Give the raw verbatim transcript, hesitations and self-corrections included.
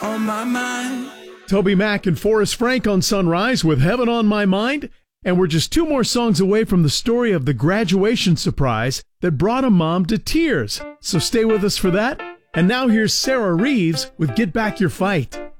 on my mind. Toby Mac and Forrest Frank on Sunrise with Heaven on My Mind. And we're just two more songs away from the story of the graduation surprise that brought a mom to tears. So stay with us for that. And now here's Sarah Reeves with Get Back Your Fight.